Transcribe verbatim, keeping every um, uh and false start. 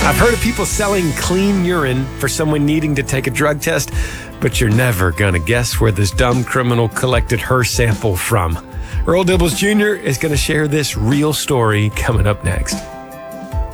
I've heard of people selling clean urine for someone needing to take a drug test, but you're never gonna guess where this dumb criminal collected her sample from. Earl Dibbles Junior is gonna share this real story coming up next.